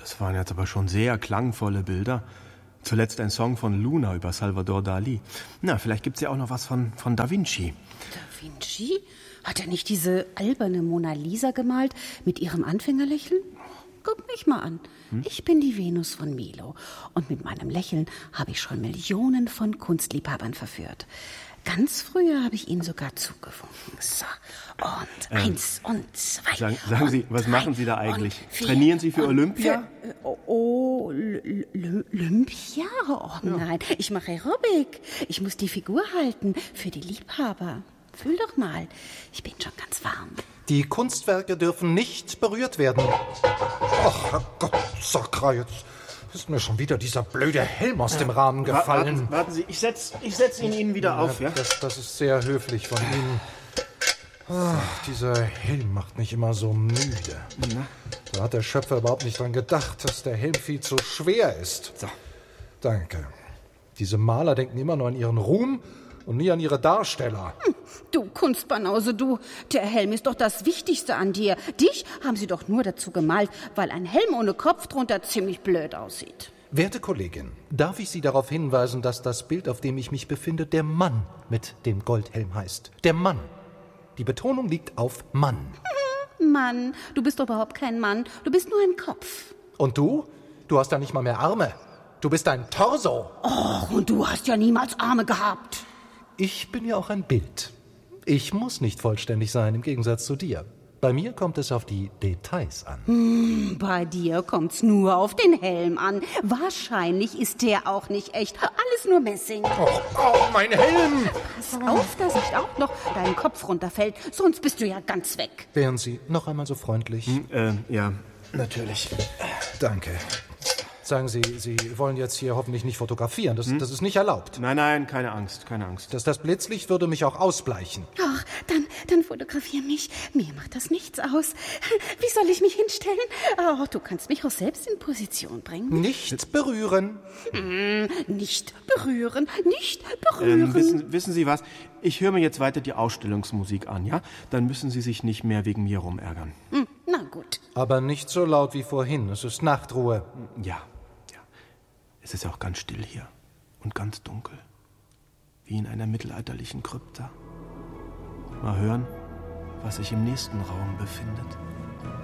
Das waren jetzt aber schon sehr klangvolle Bilder. Zuletzt ein Song von Luna über Salvador Dali. Na, vielleicht gibt's ja auch noch was von Da Vinci. Da Vinci? Hat er nicht diese alberne Mona Lisa gemalt mit ihrem Anfängerlächeln? Guck mich mal an. Ich bin die Venus von Milo. Und mit meinem Lächeln habe ich schon Millionen von Kunstliebhabern verführt. Ganz früher habe ich ihnen sogar zugewunken. So, und 1 und 2. Sagen Sie, was machen Sie da eigentlich? Trainieren Sie für Olympia? Olympia? Oh nein, ich mache Aerobic. Ich muss die Figur halten für die Liebhaber. Fühl doch mal, ich bin schon ganz warm. Die Kunstwerke dürfen nicht berührt werden. Ach, Herrgott, Sakra, jetzt ist mir schon wieder dieser blöde Helm aus dem Rahmen gefallen. Warten Sie, ich setz ihn Ihnen wieder auf. Ja? Das ist sehr höflich von Ihnen. Ach, dieser Helm macht mich immer so müde. Da hat der Schöpfer überhaupt nicht dran gedacht, dass der Helm viel zu schwer ist. So. Danke. Diese Maler denken immer nur an ihren Ruhm und nie an ihre Darsteller. Du Kunstbanause, du. Der Helm ist doch das Wichtigste an dir. Dich haben sie doch nur dazu gemalt, weil ein Helm ohne Kopf drunter ziemlich blöd aussieht. Werte Kollegin, darf ich Sie darauf hinweisen, dass das Bild, auf dem ich mich befinde, der Mann mit dem Goldhelm heißt. Der Mann. Die Betonung liegt auf Mann. Mann, du bist doch überhaupt kein Mann. Du bist nur ein Kopf. Und du? Du hast ja nicht mal mehr Arme. Du bist ein Torso. Och, und du hast ja niemals Arme gehabt. Ich bin ja auch ein Bild. Ich muss nicht vollständig sein, im Gegensatz zu dir. Bei mir kommt es auf die Details an. Bei dir kommt's nur auf den Helm an. Wahrscheinlich ist der auch nicht echt. Alles nur Messing. Oh, mein Helm! Pass auf, dass nicht auch noch dein Kopf runterfällt. Sonst bist du ja ganz weg. Wären Sie noch einmal so freundlich? Ja, natürlich. Danke. Sagen Sie, Sie wollen jetzt hier hoffentlich nicht fotografieren. Das ist nicht erlaubt. Nein, keine Angst. Das Blitzlicht würde mich auch ausbleichen. Ach, dann fotografier mich. Mir macht das nichts aus. Wie soll ich mich hinstellen? Oh, du kannst mich auch selbst in Position bringen. Nicht berühren. Nicht berühren. Wissen Sie was? Ich höre mir jetzt weiter die Ausstellungsmusik an, ja? Dann müssen Sie sich nicht mehr wegen mir rumärgern. Na gut. Aber nicht so laut wie vorhin. Es ist Nachtruhe. Ja. Es ist auch ganz still hier und ganz dunkel. Wie in einer mittelalterlichen Krypta. Mal hören, was sich im nächsten Raum befindet.